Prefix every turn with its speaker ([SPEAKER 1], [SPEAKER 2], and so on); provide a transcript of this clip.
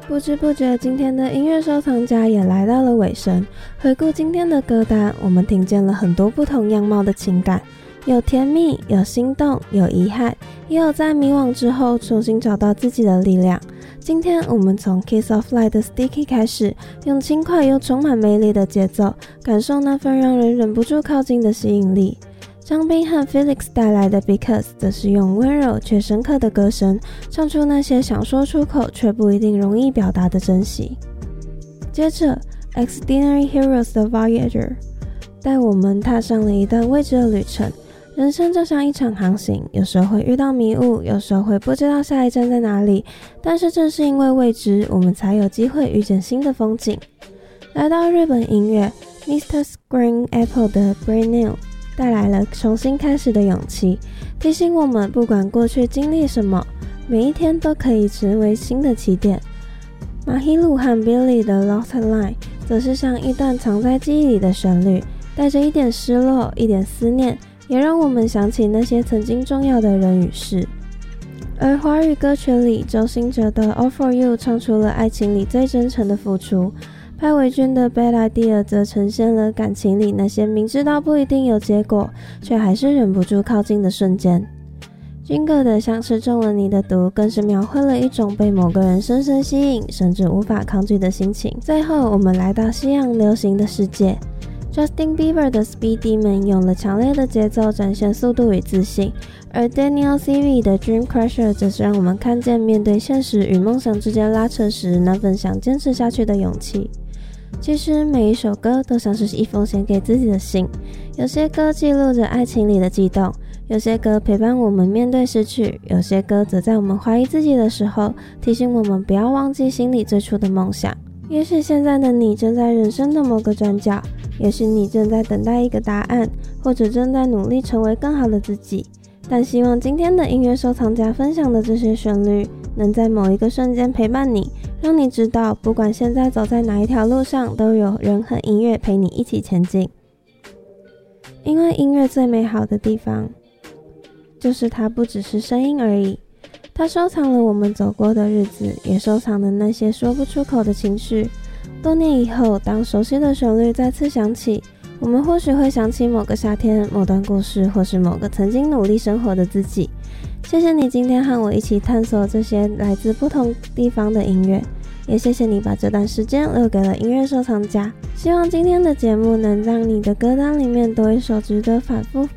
[SPEAKER 1] 不知不觉，今天的音乐收藏家也来到了尾声。回顾今天的歌单，我们听见了很多不同样貌的情感，有甜蜜，有心动，有遗憾，也有在迷惘之后重新找到自己的力量。今天我们从 Kiss of Light 的 Sticky 开始，用轻快又充满魅力的节奏，感受那份让人忍不住靠近的吸引力。张彬和 Felix 带来的 Because 则是用温柔却深刻的歌声，唱出那些想说出口却不一定容易表达的珍惜。接着 Extraordinary Heroes 的 Voyager 带我们踏上了一段未知的旅程。人生就像一场航行，有时候会遇到迷雾，有时候会不知道下一站在哪里，但是正是因为未知，我们才有机会遇见新的风景。来到日本音乐 Mr. Green Apple 的 Brand New带来了重新开始的勇气，提醒我们不管过去经历什么，每一天都可以成为新的起点。马希鲁和 Billy 的 Lost Line 则是像一段藏在记忆里的旋律，带着一点失落，一点思念，也让我们想起那些曾经重要的人与事。而华语歌曲里，周兴哲的 All For You 唱出了爱情里最真诚的付出，潘玮君的 Bad Idea 则呈现了感情里那些明知道不一定有结果，却还是忍不住靠近的瞬间。军哥的像是中了你的毒，更是描绘了一种被某个人深深吸引，甚至无法抗拒的心情。最后我们来到西洋流行的世界， Justin Bieber 的 Speed Demon 用了强烈的节奏展现速度与自信，而 Daniel CV 的 Dream Crusher 则是让我们看见面对现实与梦想之间拉扯时那份想坚持下去的勇气。其实每一首歌都像是一封写给自己的信，有些歌记录着爱情里的悸动，有些歌陪伴我们面对失去，有些歌则在我们怀疑自己的时候提醒我们不要忘记心里最初的梦想。也许现在的你正在人生的某个转角，也许你正在等待一个答案，或者正在努力成为更好的自己，但希望今天的音乐收藏家分享的这些旋律能在某一个瞬间陪伴你，让你知道不管现在走在哪一条路上，都有人和音乐陪你一起前进。因为音乐最美好的地方就是它不只是声音而已，它收藏了我们走过的日子，也收藏了那些说不出口的情绪。多年以后，当熟悉的旋律再次响起，我们或许会想起某个夏天，某段故事，或是某个曾经努力生活的自己。谢谢你今天和我一起探索这些来自不同地方的音乐，也谢谢你把这段时间留给了音乐收藏家。希望今天的节目能让你的歌单里面多一首值得反复